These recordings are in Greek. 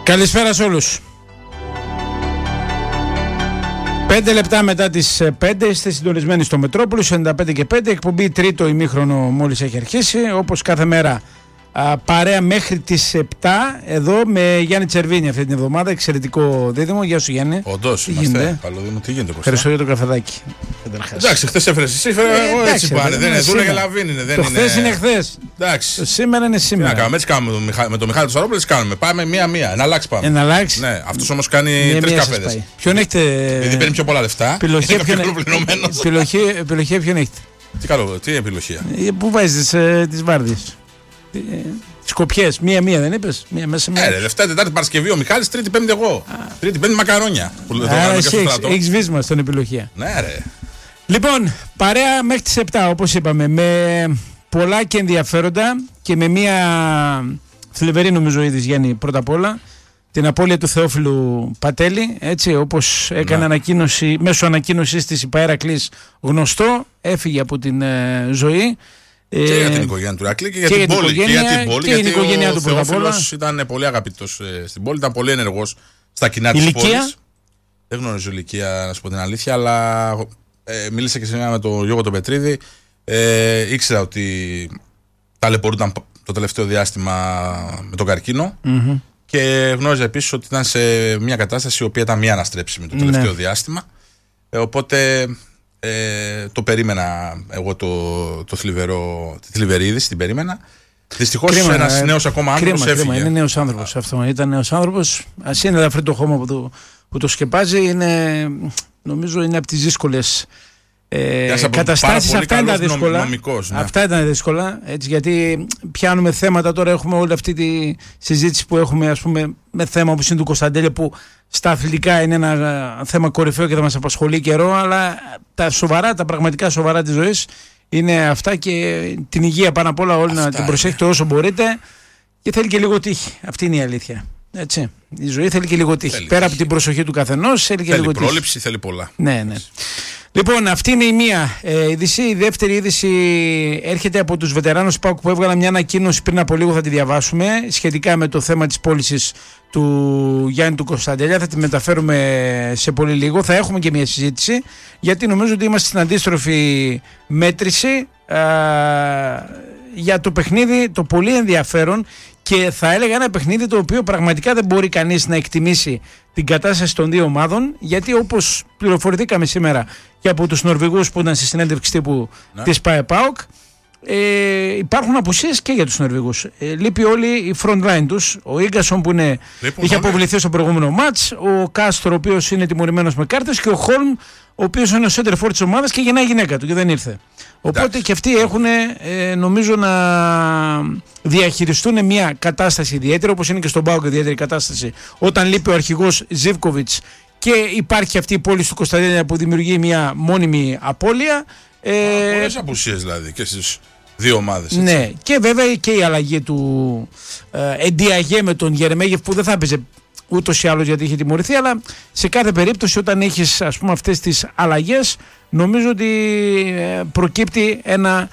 Καλησπέρα σε όλους. 5 λεπτά μετά τις 5 είστε συντονισμένοι στο Μετρόπολης 95 και 5. Εκπομπή τρίτο ημίχρονο μόλις έχει αρχίσει. Όπως κάθε μέρα παρέα μέχρι τις 7 εδώ με Γιάννη Τσερβίνη αυτή την εβδομάδα. Εξαιρετικό δίδυμο. Γεια σου Γιάννη. Όντως, είμαστε. Καλό δίνω. Τι γίνεται, Κωστά? Ευχαριστώ για το καφεδάκι. Εντάξει, χθες έφερες εσύ, εγώ έτσι πάνε. Δεν είναι δούλα για λαβήν. Το χθες είναι χθες. Εντάξει. Σήμερα είναι σήμερα. Τι να κάνουμε, έτσι κάνουμε με τον Μιχάλη του Σαρόπουλου, έτσι κάνουμε. Πάμε μία-μία. Να αλλάξει πάμε. Να αλλάξει. Ναι, αυτός όμως κάνει 3 καφέδες. Ποιον έχετε? Επειδή παίρνει πιο πολλά λεφτά. Επιλογή ποιον έχετε? Τι καλό, τι επιλογή? Πού βάζεις τις βάρδιες? Τις κοπιές, μία-μία δεν είπες? Δευτέρα, Τετάρτη, Παρασκευή ο Μιχάλης, Τρίτη, Πέμπτη εγώ. Τρίτη, Πέμπτη μακαρόνια. Άρα εσύ έχεις βίσμα στον επιλογία. Ναι, ρε. Λοιπόν, παρέα μέχρι τις 7 όπως είπαμε, με πολλά και ενδιαφέροντα και με μία θλιβερή νομίζω είδης, Γιάννη, πρώτα απ' όλα. Την απώλεια του Θεόφιλου Πατέλη, έτσι όπως έκανε ανακοίνωση, μέσω ανακοίνωσης της η Παέρακλης γνωστό, έφυγε από την ζωή. Και για την οικογένεια του Ηρακλή και για την πόλη. Και για την οικογένειά του πρώτα απ' όλα. Ήταν πολύ αγαπητός στην πόλη, ήταν πολύ ενεργός στα κοινά της πόλης. Δεν γνωρίζω ηλικία, να σου πω την αλήθεια, αλλά μίλησα και σήμερα με τον Γιώργο τον Πετρίδη. Ήξερα ότι ταλαιπωρούνταν το τελευταίο διάστημα με τον καρκίνο. Και γνώριζα επίσης ότι ήταν σε μια κατάσταση η οποία ήταν μία αναστρέψιμη το τελευταίο διάστημα. Οπότε το περίμενα εγώ τη θλιβερή είδηση, την περίμενα. Δυστυχώς ένας νέος ακόμα άνθρωπος έφυγε. Είναι νέος άνθρωπος αυτό. Ήταν νέος άνθρωπος. Ας είναι ελαφρύ το χώμα που το σκεπάζει. Νομίζω είναι από τις δύσκολες καταστάσεις. Αυτά ήταν δύσκολα. Αυτά ήταν δύσκολα, έτσι, γιατί πιάνουμε θέματα τώρα. Έχουμε όλη αυτή τη συζήτηση που έχουμε, ας πούμε, με θέμα όπως είναι του Κωνσταντέλια, που στα αθλητικά είναι ένα θέμα κορυφαίο και θα μας απασχολεί καιρό, αλλά τα πραγματικά σοβαρά της ζωής είναι αυτά, και την υγεία πάνω απ' όλα όλοι να την προσέχετε όσο μπορείτε, και θέλει και λίγο τύχη. Αυτή είναι η αλήθεια. Έτσι. Η ζωή θέλει και λίγο τύχη. Πέρα από την προσοχή του καθενός, θέλει και λίγο τύχη. Θέλει πρόληψη, θέλει πολλά. Ναι. Λοιπόν, αυτή είναι η μία είδηση. Η δεύτερη είδηση έρχεται από τους βετεράνους ΠΑΟΚ που έβγαλαν μια ανακοίνωση πριν από λίγο, θα τη διαβάσουμε, σχετικά με το θέμα της πώλησης του Γιάννη του Κωνσταντέλια. Θα τη μεταφέρουμε σε πολύ λίγο. Θα έχουμε και μια συζήτηση, γιατί νομίζω ότι είμαστε στην αντίστροφη μέτρηση για το παιχνίδι, το πολύ ενδιαφέρον, και θα έλεγα ένα παιχνίδι το οποίο πραγματικά δεν μπορεί κανείς να εκτιμήσει την κατάσταση των δύο ομάδων, γιατί όπως πληροφορηθήκαμε σήμερα και από τους Νορβηγούς που ήταν στη συνέντευξη τύπου της ΠΑΕ-ΠΑΟΚ, υπάρχουν απουσίες και για τους Νορβηγούς. Λείπει όλη η front line τους. Ο Ίγκασον που είχε αποβληθεί στο προηγούμενο μάτς, ο Κάστρο ο οποίος είναι τιμωρημένος με κάρτες, και ο Χόλμ ο οποίος είναι ο center for της ομάδας και γεννάει γυναίκα του και δεν ήρθε. Οπότε και αυτοί έχουν νομίζω να διαχειριστούν μια κατάσταση ιδιαίτερη, όπως είναι και στον ΠΑΟΚ ιδιαίτερη κατάσταση όταν λείπει ο αρχηγός Ζίβκοβιτς και υπάρχει αυτή η πώληση του Κωνσταντέλια που δημιουργεί μια μόνιμη απώλεια. Πολλές απουσίες δηλαδή και στις δύο ομάδες. Έτσι. Ναι, και βέβαια και η αλλαγή του Εντιαγέ με τον Γερεμέγεφ, που δεν θα έπαιζε ούτως ή άλλως γιατί είχε τιμωρηθεί, αλλά σε κάθε περίπτωση όταν έχεις, ας πούμε, αυτές τις αλλαγές, νομίζω ότι προκύπτει ένα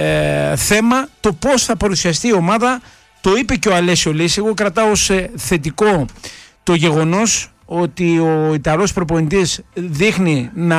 θέμα το πώς θα παρουσιαστεί η ομάδα. Το είπε και ο Αλέσιο Λύση. Εγώ κρατάω ως θετικό το γεγονός ότι ο Ιταλός προπονητής δείχνει να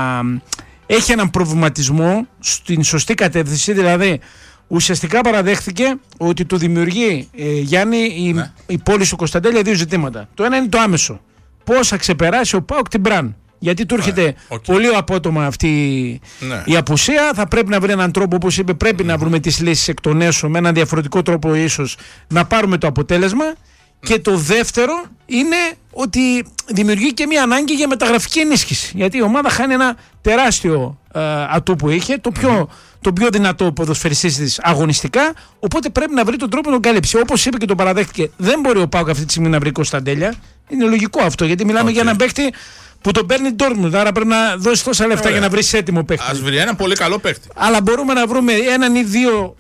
έχει έναν προβληματισμό στην σωστή κατεύθυνση, δηλαδή ουσιαστικά παραδέχθηκε ότι το δημιουργεί, Γιάννη, η πώληση του Κωνσταντέλια δύο ζητήματα. Το ένα είναι το άμεσο. Πώς θα ξεπεράσει ο ΠΑΟΚ την Μπραν. Γιατί του έρχεται πολύ απότομα αυτή η απουσία. Θα πρέπει να βρει έναν τρόπο, όπως είπε, πρέπει να βρούμε τις λύσεις εκ των έσω, με έναν διαφορετικό τρόπο ίσως να πάρουμε το αποτέλεσμα. Και το δεύτερο είναι ότι δημιουργεί και μια ανάγκη για μεταγραφική ενίσχυση. Γιατί η ομάδα χάνει ένα τεράστιο ατού που είχε, το πιο δυνατό ποδοσφαιριστή της αγωνιστικά. Οπότε πρέπει να βρει τον τρόπο να τον καλύψει. Όπως είπε και το παραδέχτηκε, δεν μπορεί ο ΠΑΟΚ αυτή τη στιγμή να βρει Κωνσταντέλια. Είναι λογικό αυτό, γιατί μιλάμε για έναν παίκτη που τον παίρνει Ντόρτμουντ. Άρα πρέπει να δώσει τόσα λεφτά για να βρει έτοιμο παίκτη. Ας βρει ένα πολύ καλό παίκτη. Αλλά μπορούμε να βρούμε έναν ή δύο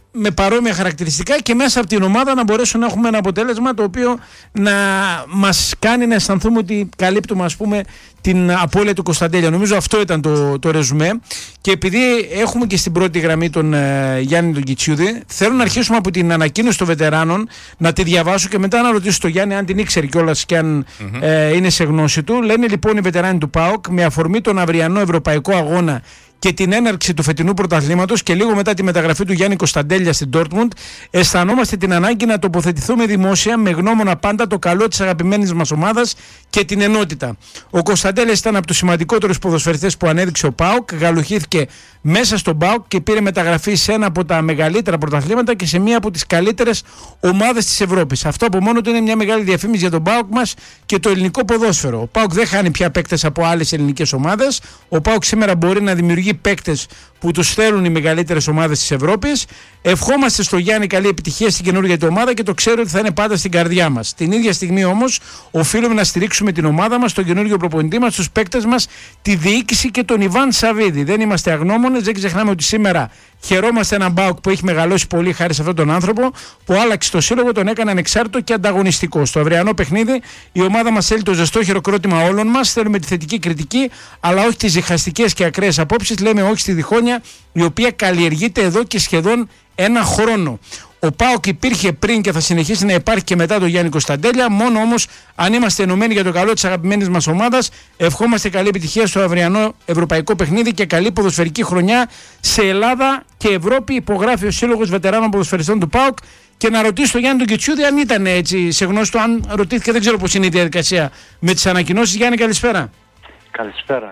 με παρόμοια χαρακτηριστικά και μέσα από την ομάδα να μπορέσουμε να έχουμε ένα αποτέλεσμα το οποίο να μας κάνει να αισθανθούμε ότι καλύπτουμε, ας πούμε, την απώλεια του Κωνσταντέλια. Νομίζω αυτό ήταν το ρεζουμέ. Και επειδή έχουμε και στην πρώτη γραμμή τον Γιάννη τον Κιτσιούδη, θέλω να αρχίσουμε από την ανακοίνωση των βετεράνων, να τη διαβάσω και μετά να ρωτήσω τον Γιάννη αν την ήξερε κιόλας και αν είναι σε γνώση του. Λένε λοιπόν οι βετεράνοι του ΠΑΟΚ, με αφορμή τον αυριανό ευρωπαϊκό αγώνα και την έναρξη του φετινού πρωταθλήματος και λίγο μετά τη μεταγραφή του Γιάννη Κωνσταντέλια στην Ντόρτμουντ, αισθανόμαστε την ανάγκη να τοποθετηθούμε δημόσια με γνώμονα πάντα το καλό της αγαπημένης μας ομάδας και την ενότητα. Ο Κωνσταντέλιας ήταν από τους σημαντικότερους ποδοσφαιριστές που ανέδειξε ο ΠΑΟΚ, γαλουχήθηκε μέσα στον ΠΑΟΚ και πήρε μεταγραφή σε ένα από τα μεγαλύτερα πρωταθλήματα και σε μία από τις καλύτερες ομάδες της Ευρώπης. Αυτό από μόνο του είναι μια μεγάλη διαφήμιση για τον ΠΑΟΚ μας και το ελληνικό ποδόσφαιρο. Ο ΠΑΟΚ δεν χάνει πια παίκτες από άλλες ελληνικές ομάδες. Ο ΠΑΟΚ σήμερα μπορεί να δημιουργεί παίκτες που τους θέλουν οι μεγαλύτερες ομάδες της Ευρώπης. Ευχόμαστε στο Γιάννη καλή επιτυχία στην καινούργια του ομάδα και το ξέρω ότι θα είναι πάντα στην καρδιά μας. Την ίδια στιγμή όμως οφείλουμε να στηρίξουμε την ομάδα μας, τον καινούργιο προπονητή μας, τους παίκτες μας, τη διοίκηση και τον Ιβάν Σαββίδη. Δεν είμαστε αγνώμονες, δεν ξεχνάμε ότι σήμερα χαιρόμαστε έναν ΠΑΟΚ που έχει μεγαλώσει πολύ χάρη σε αυτόν τον άνθρωπο που άλλαξε το σύλλογο, τον έκανε ανεξάρτητο και ανταγωνιστικό. Στο αυριανό παιχνίδι η ομάδα μας θέλει το ζεστό χειροκρότημα όλων μας. Θέλουμε τη θετική κριτική, αλλά όχι τις διχαστικές και ακραίες απόψεις. Λέμε όχι στη διχόνοια, η οποία καλλιεργείται εδώ και σχεδόν ένα χρόνο. Ο ΠΑΟΚ υπήρχε πριν και θα συνεχίσει να υπάρχει και μετά τον Γιάννη Κωνσταντέλια. Μόνο όμως αν είμαστε ενωμένοι για το καλό της αγαπημένης μας ομάδας, ευχόμαστε καλή επιτυχία στο αυριανό ευρωπαϊκό παιχνίδι και καλή ποδοσφαιρική χρονιά σε Ελλάδα και Ευρώπη. Υπογράφει ο Σύλλογος Βετεράνων Ποδοσφαιριστών του ΠΑΟΚ. Και να ρωτήσω τον Γιάννη τον Κιτσιούδη αν ήταν έτσι σε γνώση του, αν ρωτήθηκε, δεν ξέρω πώς είναι η διαδικασία με τις ανακοινώσεις. Γιάννη, καλησπέρα. Καλησπέρα.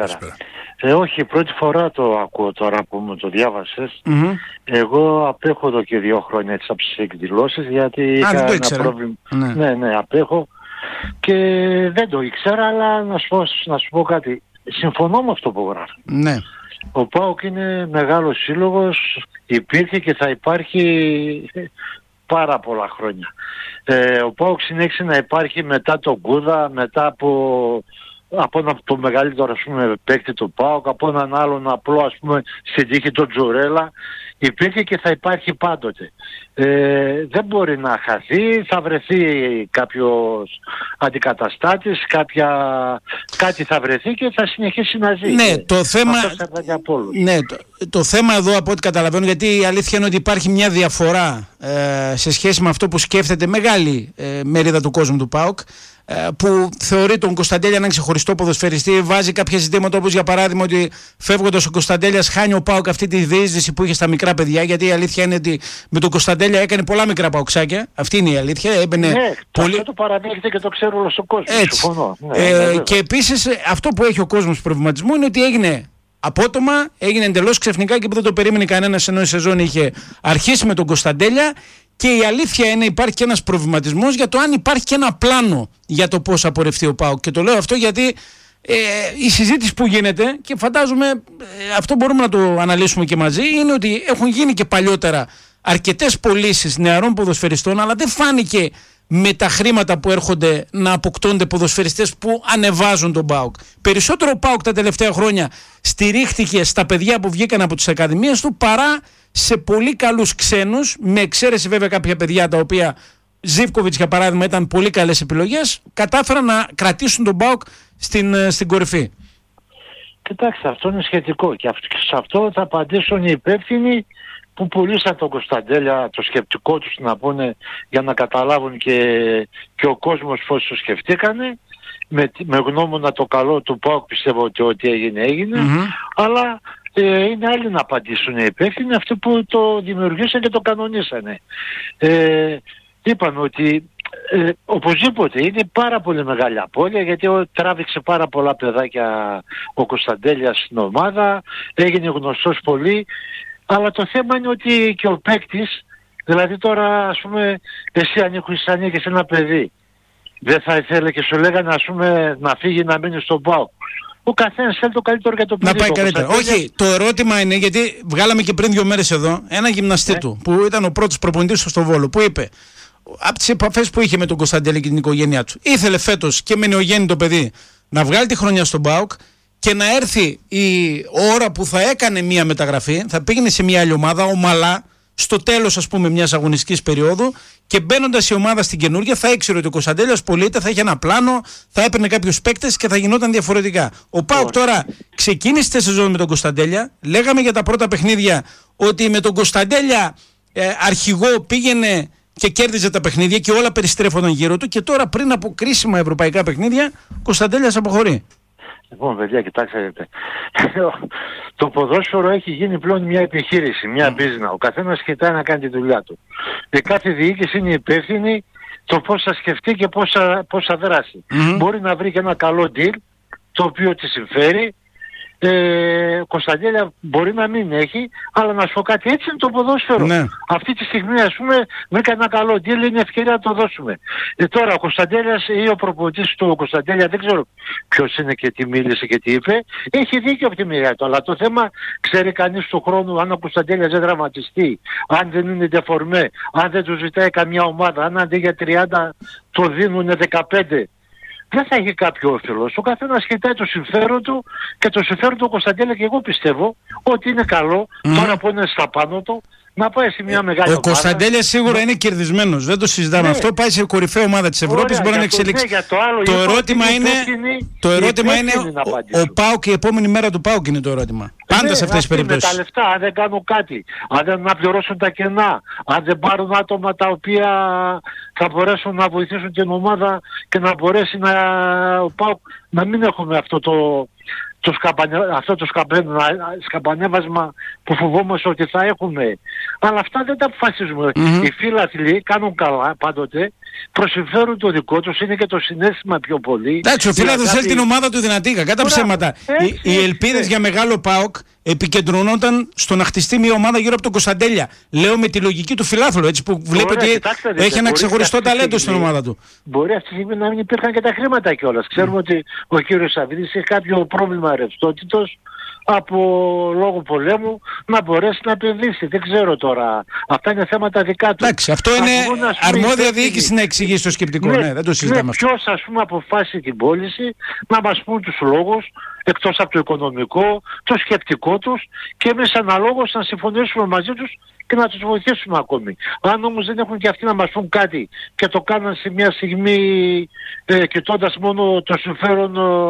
Όχι, πρώτη φορά το ακούω τώρα που μου το διάβασες. Εγώ απέχω εδώ και 2 χρόνια έτσι από τις εκδηλώσεις, γιατί είχα ένα πρόβλημα. Ναι, απέχω και δεν το ήξερα, αλλά να σου πω κάτι. Συμφωνώ με αυτό που γράφει. Ναι. Ο ΠΑΟΚ είναι μεγάλος σύλλογος, υπήρχε και θα υπάρχει πάρα πολλά χρόνια. Ο ΠΑΟΚ συνέχισε να υπάρχει μετά τον Κούδα, μετά από το μεγαλύτερο, ας πούμε, παίκτη του ΠΑΟΚ, από έναν άλλον απλό, ας πούμε, στην τύχη τον Τζουρέλα. Υπήρχε και θα υπάρχει πάντοτε. Δεν μπορεί να χαθεί, θα βρεθεί κάποιος αντικαταστάτης, κάτι θα βρεθεί και θα συνεχίσει να ζει. Ναι, το θέμα εδώ από ό,τι καταλαβαίνω, γιατί η αλήθεια είναι ότι υπάρχει μια διαφορά σε σχέση με αυτό που σκέφτεται μεγάλη μερίδα του κόσμου του ΠΑΟΚ, που θεωρεί τον Κωνσταντέλια έναν ξεχωριστό ποδοσφαιριστή, βάζει κάποια ζητήματα όπως για παράδειγμα ότι φεύγοντας ο Κωνσταντέλιας χάνει ο ΠΑΟΚ αυτή τη διείσδυση που είχε στα μικρά παιδιά, γιατί η αλήθεια είναι ότι με τον Κωνσταντέλια έκανε πολλά μικρά παοξάκια. Αυτή είναι η αλήθεια. Αυτό το παραδέχεται και το ξέρω όλος ο κόσμος. Συμφωνώ. Και επίσης αυτό που έχει ο κόσμος προβληματισμό είναι ότι έγινε απότομα, έγινε εντελώς ξαφνικά και που δεν το περίμενε κανένας, ενώ η σεζόν είχε αρχίσει με τον Κωνσταντέλια. Και η αλήθεια είναι υπάρχει και ένας προβληματισμός για το αν υπάρχει και ένα πλάνο για το πώς απορρευτεί ο ΠΑΟΚ. Και το λέω αυτό γιατί η συζήτηση που γίνεται, και φαντάζομαι αυτό μπορούμε να το αναλύσουμε και μαζί, είναι ότι έχουν γίνει και παλιότερα αρκετές πωλήσεις νεαρών ποδοσφαιριστών, αλλά δεν φάνηκε με τα χρήματα που έρχονται να αποκτώνται ποδοσφαιριστές που ανεβάζουν τον ΠΑΟΚ. Περισσότερο ο ΠΑΟΚ τα τελευταία χρόνια στηρίχθηκε στα παιδιά που βγήκαν από τις ακαδημίες του παρά σε πολύ καλούς ξένους, με εξαίρεση βέβαια κάποια παιδιά τα οποία, Ζίβκοβιτς για παράδειγμα, ήταν πολύ καλές επιλογές, κατάφεραν να κρατήσουν τον ΠΑΟΚ στην κορυφή. Κοιτάξτε, αυτό είναι σχετικό και σε αυτό θα απαντήσουν οι υπεύθυνοι που πουλήσαν τον Κωνσταντέλια, το σκεπτικό τους να πούνε, για να καταλάβουν και ο κόσμος πώς το σκεφτήκανε. Με γνώμονα το καλό του ΠΑΟΚ πιστεύω ότι ό,τι έγινε, αλλά είναι άλλοι να απαντήσουν οι υπεύθυνοι, αυτοί που το δημιουργήσαν και το κανονίσανε. Είπαν ότι οπωσδήποτε είναι πάρα πολύ μεγάλη απώλεια, γιατί τράβηξε πάρα πολλά παιδάκια ο Κωνσταντέλιας στην ομάδα, έγινε γνωστός πολύ, αλλά το θέμα είναι ότι και ο παίκτης, δηλαδή τώρα ας πούμε εσύ ανήκεις σε ένα παιδί, δεν θα ήθελε και σου λέγανε ας πούμε να φύγει να μείνει στον ΠΑΟΚ. Ο καθένας θέλει το καλύτερο για το παιδί. Να πάει καλύτερα. Όχι, το ερώτημα είναι, γιατί βγάλαμε και πριν 2 μέρες εδώ ένα γυμναστή του που ήταν ο πρώτος προπονητής στο Βόλο, που είπε από τις επαφές που είχε με τον Κωνσταντέλη και την οικογένειά του, ήθελε φέτος και με νεογέννητο παιδί να βγάλει τη χρονιά στον ΠΑΟΚ και να έρθει η ώρα που θα έκανε μια μεταγραφή, θα πήγαινε σε μια άλλη ομάδα ομαλά, στο τέλος, ας πούμε, μιας αγωνιστικής περίοδου, και μπαίνοντας η ομάδα στην καινούργια θα ήξερε ότι ο Κωνσταντέλιας πωλείται, θα είχε ένα πλάνο, θα έπαιρνε κάποιους παίκτες και θα γινόταν διαφορετικά. Ο ΠΑΟΚ τώρα ξεκίνησε τη σεζόν με τον Κωνσταντέλια. Λέγαμε για τα πρώτα παιχνίδια ότι με τον Κωνσταντέλια αρχηγό πήγαινε και κέρδιζε τα παιχνίδια και όλα περιστρέφονταν γύρω του, και τώρα πριν από κρίσιμα ευρωπαϊκά παιχνίδια ο Κωνσταντέλιας αποχωρεί. Λοιπόν, παιδιά, κοιτάξτε. Το ποδόσφαιρο έχει γίνει πλέον μια επιχείρηση, μια μπίζνα. Ο καθένας κοιτάει να κάνει τη δουλειά του. Και κάθε διοίκηση είναι υπεύθυνη το πώς θα σκεφτεί και πώς θα δράσει. Μπορεί να βρει και ένα καλό deal, το οποίο τη συμφέρει. Κωνσταντέλια μπορεί να μην έχει, αλλά να σου πω κάτι, έτσι είναι το ποδόσφαιρο. Ναι. Αυτή τη στιγμή, ας πούμε, βρήκα ένα καλό deal, είναι ευκαιρία να το δώσουμε. Τώρα ο Κωνσταντέλιας ή ο προπονητής του Κωνσταντέλια, δεν ξέρω ποιος είναι και τι μίλησε και τι είπε, έχει δίκιο από τη μοιραία του. Αλλά το θέμα, ξέρει κανείς του χρόνου, αν ο Κωνσταντέλιας δεν δραματιστεί, αν δεν είναι ντεφορμέ, αν δεν του ζητάει καμιά ομάδα, αν αντί για 30 το δίνουν 15. Δεν θα έχει κάποιο όφελος. Ο καθένας κοιτάει το συμφέρον του, και το συμφέρον του Κωνσταντέλια, και εγώ πιστεύω ότι είναι καλό τώρα που είναι στα πάνω του να πάει σε μια μεγάλη ομάδα. Ο Κωνσταντέλιας σίγουρα είναι κερδισμένος. Δεν το συζητάμε αυτό. Πάει σε κορυφαία ομάδα της Ευρώπης, μπορεί να εξελίξει. Το ερώτημα είναι ο ΠΑΟΚ, η επόμενη μέρα του ΠΑΟΚ είναι το ερώτημα. Πάντα σε αυτές τις περιπτώσεις. Με τα λεφτά, αν δεν κάνουν κάτι, αν δεν αναπληρώσουν τα κενά, αν δεν πάρουν άτομα τα οποία θα μπορέσουν να βοηθήσουν την ομάδα και να μπορέσει ο ΠΑΟΚ να μην έχουμε αυτό το σκαμπανέβασμα που φοβόμαστε ότι θα έχουμε. Αλλά αυτά δεν τα αποφασίζουμε. Οι φίλαθλοι κάνουν καλά πάντοτε, προσφέρουν το δικό τους, είναι και το συναίσθημα πιο πολύ. Εντάξει, ο φίλαθλος θέλει την ομάδα του δυνατή, κατά ψέματα. Οι ελπίδες για μεγάλο ΠΑΟΚ επικεντρωνόταν στο να χτιστεί μια ομάδα γύρω από τον Κωνσταντέλια. Λέω με τη λογική του φιλάθλου, έτσι, που βλέπει ότι έχει ένα ξεχωριστό ταλέντο στην ομάδα του. Μπορεί αυτή τη στιγμή να μην υπήρχαν και τα χρήματα κιόλας. Ξέρουμε ότι ο κύριος Σαββίδης έχει κάποιο πρόβλημα ρευστότητος από λόγω πολέμου, να μπορέσει να επενδύσει. Δεν ξέρω τώρα. Αυτά είναι θέματα δικά του. Εντάξει, αυτό είναι αρμόδια διοίκηση να εξηγήσει το σκεπτικό. Ναι, δεν το συζητάμε αυτό. Ποιος, ας πούμε, αποφάσισε την πώληση, να μας πούν τους λόγους, εκτός από το οικονομικό, το σκεπτικό τους, και εμείς αναλόγως να συμφωνήσουμε μαζί τους και να τους βοηθήσουμε ακόμη. Αν όμως δεν έχουν και αυτοί να μας πούν κάτι και το κάναν σε μια στιγμή κοιτώντας μόνο το συμφέρον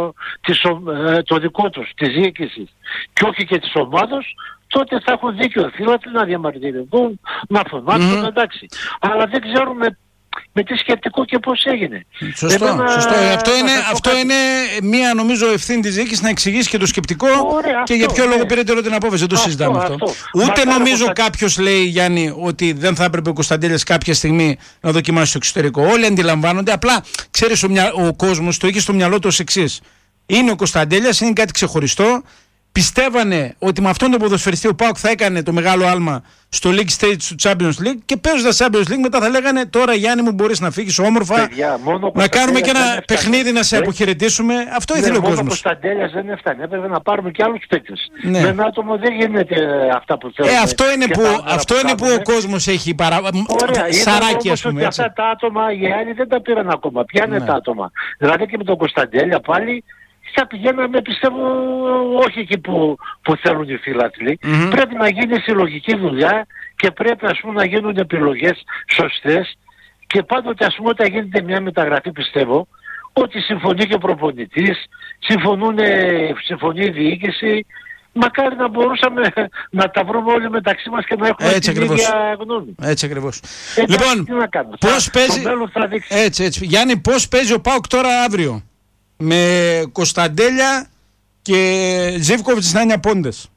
το δικό τους, της διοίκησης, και όχι και της ομάδος, τότε θα έχουν δίκιο φίλοι να διαμαρτυρηθούν, να φωνάξουν, εντάξει. Αλλά δεν ξέρουμε με τι σκεπτικό και πώς έγινε. Σωστό. Αυτό είναι μία, νομίζω, ευθύνη της διοίκησης να εξηγήσει και το σκεπτικό. Και για ποιο λόγο πήρε την απόφαση. Δεν το συζητάμε αυτό. Ούτε νομίζω κάποιος λέει, Γιάννη, ότι δεν θα έπρεπε ο Κωνσταντέλιας κάποια στιγμή να δοκιμάσει στο εξωτερικό. Όλοι αντιλαμβάνονται. Απλά ξέρεις, ο κόσμος το είχε στο μυαλό του ως εξής. Είναι ο Κωνσταντέλιας, είναι κάτι ξεχωριστό. Πιστεύανε ότι με αυτόν τον ποδοσφαιριστή ο ΠΑΟΚ θα έκανε το μεγάλο άλμα στο League Stage του Champions League, και παίζοντας Champions League μετά θα λέγανε, τώρα Γιάννη μου μπορείς να φύγεις όμορφα, παιδιά, να κάνουμε και ένα παιχνίδι να σε αποχαιρετήσουμε. Αυτό ήθελε ο κόσμος. Μόνο ο Κωνσταντέλιας δεν έφτανε, έπρεπε να πάρουμε και άλλους παίκτες. Ναι. Με ένα άτομο δεν γίνεται αυτά που θέλουμε. Αυτό είναι που ο κόσμος έχει σαράκι, ας πούμε. Αυτά τα άτομα οι άλλοι δεν τα πήραν ακόμα. Ποια είναι τα άτομα? Δηλαδή και με τον Κωνσταντέλια πάλι θα πηγαίναμε, πιστεύω, όχι εκεί που θέλουν οι φίλαθλοι. Πρέπει να γίνει συλλογική δουλειά και πρέπει, ας πούμε, να γίνουν επιλογές σωστές, και πάντοτε, ας πούμε, όταν γίνεται μια μεταγραφή, πιστεύω ότι συμφωνεί και ο προπονητής, συμφωνεί η διοίκηση. Μακάρι να μπορούσαμε να τα βρούμε όλοι μεταξύ μας και να έχουμε την ίδια γνώμη. Έτσι ακριβώς. Λοιπόν, πώς παίζει... Γιάννη, πώς παίζει ο ΠΑΟΚ τώρα αύριο? Με Κωνσταντέλια και Ζίβκοβιτς να είναι απόντες.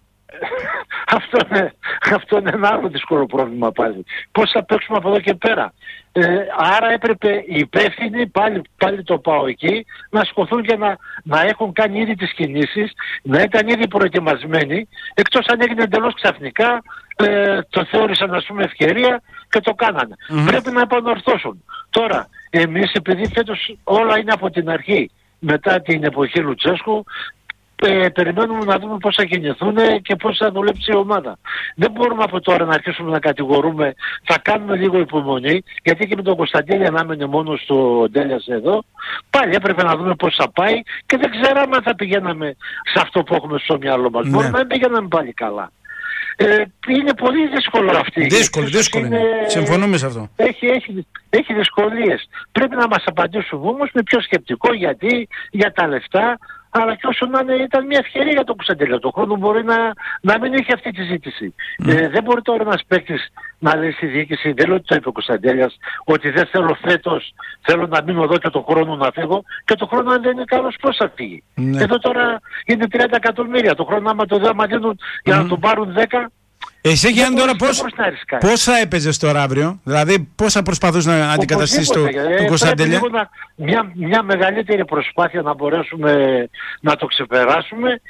Αυτό είναι ένα άλλο δύσκολο πρόβλημα πάλι. Πώς θα παίξουμε από εδώ και πέρα? Άρα έπρεπε οι υπεύθυνοι, πάλι το πάω εκεί, να σηκωθούν και να έχουν κάνει ήδη τις κινήσεις, να ήταν ήδη προετοιμασμένοι, εκτός αν έγινε εντελώς ξαφνικά, το θεώρησαν, ας πούμε, ευκαιρία και το κάνανε. Πρέπει να επανορθώσουν. Τώρα, εμείς, επειδή φέτος όλα είναι από την αρχή, μετά την εποχή Λουτσέσκου, περιμένουμε να δούμε πώς θα κινηθούν και πώς θα δουλέψει η ομάδα. Δεν μπορούμε από τώρα να αρχίσουμε να κατηγορούμε. Θα κάνουμε λίγο υπομονή, γιατί και με τον Κωνσταντέλια να έμενε μόνο στο Ντέλιας εδώ, πάλι έπρεπε να δούμε πώς θα πάει, και δεν ξέραμε αν θα πηγαίναμε σε αυτό που έχουμε στο μυαλό μας. Μπορεί να μην πηγαίναμε πάλι καλά. Είναι πολύ δύσκολο αυτή. Δύσκολο. Συμφωνούμε σε αυτό. Έχει δυσκολίες. Πρέπει να μας απαντήσουμε όμως με πιο σκεπτικό, γιατί για τα λεφτά, αλλά και όσο να είναι, ήταν μια ευκαιρία για τον Κωνσταντέλια. Το χρόνο μπορεί να μην έχει αυτή τη ζήτηση. Δεν μπορεί τώρα ένας παίκτης να λέει στη διοίκηση, δεν λέω ότι το είπε ο Κωνσταντέλιας, ότι δεν θέλω φέτος, θέλω να μείνω εδώ και το χρόνο να φύγω, και το χρόνο αν δεν είναι καλός πώς θα φύγει. Εδώ τώρα είναι 30 εκατομμύρια. Το χρόνο άμα το δίνουν για να τον πάρουν 10. Εσύ Γιάννη τώρα πώς θα έπαιζες τώρα αύριο, δηλαδή πώς θα προσπαθούς να αντικαταστήσεις τον Κωνσταντέλια? Μια μεγαλύτερη προσπάθεια να μπορέσουμε να το ξεπεράσουμε.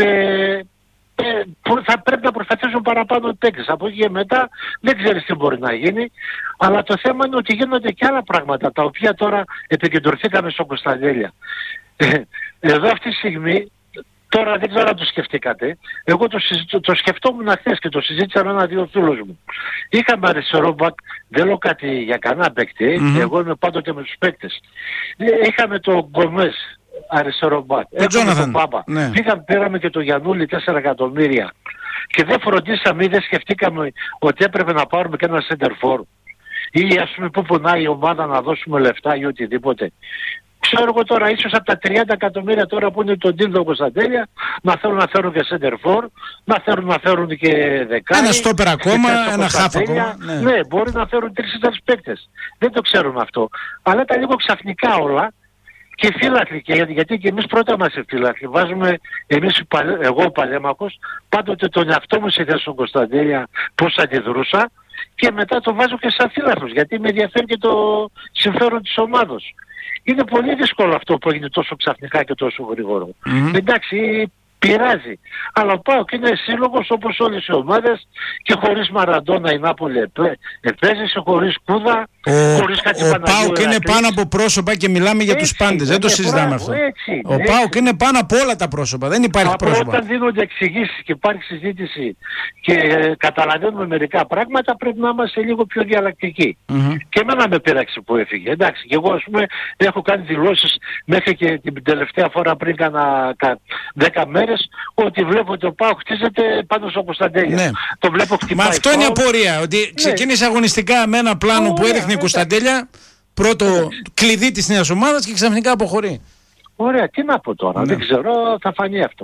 Θα πρέπει να προσπαθήσουν παραπάνω οι παίκτες. Από εκεί και μετά δεν ξέρεις τι μπορεί να γίνει, αλλά το θέμα είναι ότι γίνονται και άλλα πράγματα τα οποία τώρα επικεντρωθήκαμε στον Κωνσταντέλια. Εδώ αυτή τη στιγμή, τώρα δεν ξέρω αν το σκεφτήκατε, εγώ το σκεφτόμουν χθες και το συζήτησα με ένα-δύο φίλους μου. Είχαμε αριστερό μπακ, δεν λέω κάτι για κανένα παίκτη, εγώ είμαι πάντοτε με τους παίκτες. Είχαμε τον Γκομές, αριστερό μπακ, έχουμε τον Πάμπα, πήραμε και τον Γιαννούλη 4 εκατομμύρια και δεν φροντίσαμε ή δεν σκεφτήκαμε ότι έπρεπε να πάρουμε και ένα center for, ή ας πούμε που πονάει η ομάδα να δώσουμε λεφτά ή οτιδήποτε. Ξέρω εγώ τώρα, ίσως από τα 30 εκατομμύρια τώρα που είναι τον Τίλδο Κωνσταντέλια, να θέλουν να φέρουν και center for, να φέρουν και δεκάρι. Ένα στόπερ ακόμα, ένα χάφ ακόμα. Ναι, μπορεί να φέρουν 3-4 παίκτες. Δεν το ξέρουμε αυτό. Αλλά ήταν λίγο ξαφνικά όλα. Και οι φύλακοι, γιατί και εμείς πρώτα μας οι φύλακοι βάζουμε, εγώ ο Παλέμαχος, πάντοτε τον εαυτό μου σε θέση στον Κωνσταντέλια πώς αντιδρούσα, και μετά το βάζω και σαν φύλακος, γιατί με ενδιαφέρει και το συμφέρον της ομάδος. Είναι πολύ δύσκολο αυτό που έγινε τόσο ξαφνικά και τόσο γρήγορο. Εντάξει, πειράζει. Αλλά ο ΠΑΟΚ είναι σύλλογος όπως όλες οι ομάδες, και χωρίς Μαραντόνα η Νάπολη επέζησε, χωρίς Κούδα, χωρίς κάτι Παναγίου. Ο ΠΑΟΚ είναι πάνω από πρόσωπα και μιλάμε για τους πάντες. Δεν το συζητάμε αυτό. Ο ΠΑΟΚ είναι πάνω από όλα τα πρόσωπα. Δεν υπάρχει πρόσωπα. Όταν δίνονται εξηγήσεις και υπάρχει συζήτηση και καταλαβαίνουμε μερικά πράγματα, πρέπει να είμαστε λίγο πιο διαλλακτικοί. Και εμένα με πείραξε που έφυγε. Εντάξει, και εγώ ας πούμε έχω κάνει δηλώσεις μέχρι και την τελευταία φορά πριν κάνα 10 μέρες, ότι βλέπω ότι ο ΠΑΟΚ χτίζεται πάνω στο Κωνσταντέλια. Ναι. Το βλέπω χτυπάει. Μα αυτό είναι η απορία. Ότι ξεκίνησε αγωνιστικά με ένα πλάνο που έδειχνε η Κωνσταντέλια, πρώτο κλειδί της νέας ομάδας, και ξαφνικά αποχωρεί. Ωραία, τι να πω τώρα. Δεν ξέρω, θα φανεί αυτό.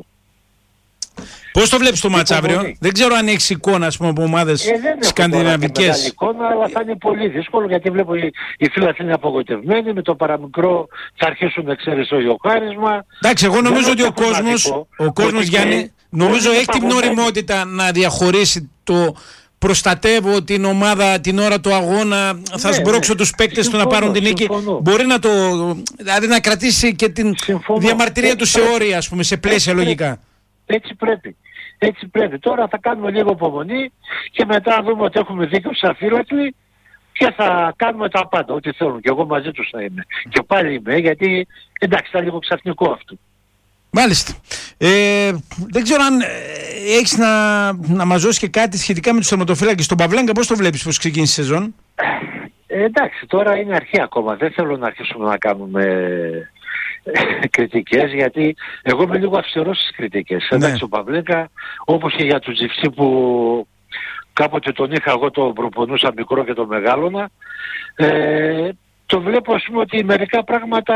Πώς το βλέπεις το μάτς αύριο? Δεν ξέρω αν έχεις εικόνα, ας πούμε, από ομάδες σκανδιναβικές. Δεν έχω εικόνα, αλλά θα είναι πολύ δύσκολο, γιατί βλέπω οι φίλοι είναι απογοητευμένοι. Με το παραμικρό θα αρχίσουν να ξέρεις το ιοχάρισμα. Εντάξει, εγώ νομίζω ότι ο κόσμος Γιάννη, νομίζω έχει την οριμότητα να διαχωρίσει το προστατεύω την ομάδα την ώρα του αγώνα, θα σμπρώξω τους παίκτες του να πάρουν την νίκη. Μπορεί να δηλαδή να κρατήσει και την διαμαρτυρία του σε όρια, ας πούμε, σε πλαίσια λογικά. Έτσι πρέπει. Τώρα θα κάνουμε λίγο υπομονή και μετά δούμε ότι έχουμε δίκιο σαν φύλακοι και θα κάνουμε τα πάντα, ό,τι θέλουν. Και εγώ μαζί τους θα είμαι. Και πάλι είμαι, γιατί εντάξει, ήταν λίγο ξαφνικό αυτό. Μάλιστα. Δεν ξέρω αν έχεις να μας δώσεις και κάτι σχετικά με τους τερματοφύλακες. Τον Παυλέγκα πώς το βλέπεις, πώς ξεκίνησε η σεζόν? Εντάξει, τώρα είναι αρχή ακόμα. Δεν θέλω να αρχίσουμε να κάνουμε κριτικές, γιατί εγώ είμαι λίγο αυστηρός στις κριτικές. Εντάξει, ο Παυλέγκα, όπως και για τον Τζιφσί που κάποτε τον είχα, εγώ τον προπονούσα μικρό και τον μεγάλωνα, το βλέπω, ας πούμε, ότι μερικά πράγματα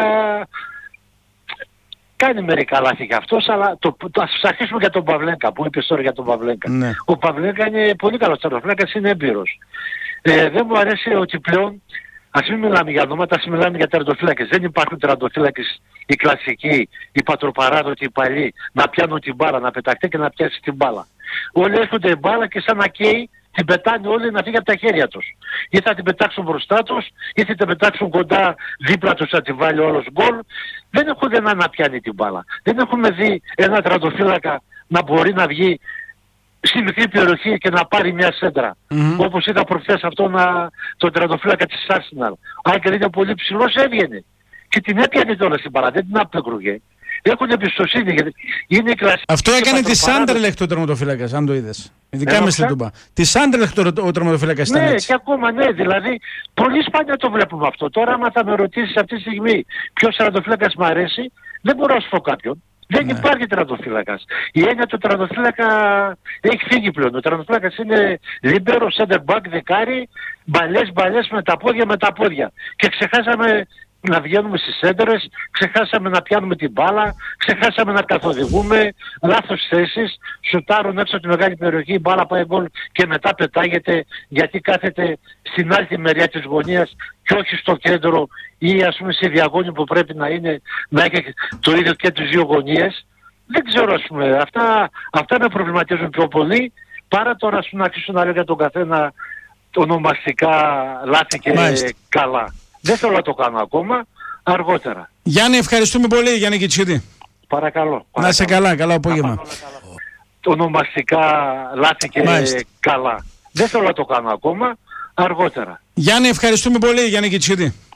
κάνει μερικά λάθη για αυτός, αλλά ας αρχίσουμε για τον Παυλέγκα, που είπες τώρα για τον Παυλέγκα. Ναι. Ο Παυλέγκα είναι πολύ καλός τερματοφύλακας, είναι έμπειρος. Δεν μου αρέσει ότι πλέον, ας μην μιλάμε για ονόματα, ας μιλάμε για τερματοφύλακες. Δεν υπάρχουν τερματοφύλακες οι κλασικοί, οι πατροπαράδοτοι, οι παλιοί, να πιάνουν την μπάλα, να πεταχτεί και να πιάσει την μπάλα. Όλοι έρχονται μπάλα και σαν να καίει, την πετάνε όλοι να φύγει από τα χέρια τους. Ή θα την πετάξουν μπροστά τους, ή θα την πετάξουν κοντά δίπλα τους, θα τη βάλει όλος γκολ. Δεν έχω δει να πιάνει την μπάλα. Δεν έχουμε δει ένα τερματοφύλακα να μπορεί να βγει στη μικρή περιοχή και να πάρει μια σέντρα. Όπως είδα προχθές τον τερματοφύλακα της Arsenal. Αν και δεν ήταν πολύ ψηλός, έβγαινε. Και την έπιανε τώρα στην μπάλα, δεν την άπλεκρουγε. Έχουν εμπιστοσύνη, γιατί είναι κλασική. Αυτό έκανε τη Σάντερλεχτ ο τερματοφύλακας, αν το είδες. Ειδικά με στην Τούμπα. Τη Σάντερλεχτ ο τερματοφύλακας ήταν έτσι. Και ακόμα δηλαδή πολύ σπάνια το βλέπουμε αυτό. Τώρα άμα θα με ρωτήσεις αυτή τη στιγμή ποιος τερματοφύλακας μου αρέσει, δεν μπορώ να σου πω κάποιον. Δεν υπάρχει τερματοφύλακας. Η έννοια του τερματοφύλακα έχει φύγει πλέον. Ο τερματοφύλακας είναι λίμπερο, center back, δεκάρι, μπαλιές με τα πόδια. Και ξεχάσαμε να βγαίνουμε στις σέντερες, ξεχάσαμε να πιάνουμε την μπάλα, ξεχάσαμε να καθοδηγούμε, λάθος θέσεις, σουτάρουν έξω από τη μεγάλη περιοχή, η μπάλα πάει γκολ και μετά πετάγεται γιατί κάθεται στην άλλη μεριά της γωνίας και όχι στο κέντρο ή ας πούμε σε διαγώνιο που πρέπει να έχει το ίδιο και τις δύο γωνίες. Δεν ξέρω, ας πούμε, αυτά με προβληματίζουν πιο πολύ παρά τώρα ας πούμε, να αρχίσουν να λέω για τον καθένα ονομαστικά λάθη και καλά. Δεν θέλω να το κάνω ακόμα, αργότερα. Γιάννη, ευχαριστούμε πολύ, Γιάννη Κητσιωτή. Παρακαλώ. Να είσαι καλά, καλό απόγευμα. Ονομαστικά λάθη και καλά. Δεν θέλω να το κάνω ακόμα, αργότερα. Γιάννη, ευχαριστούμε πολύ, Γιάννη Κητσιωτή.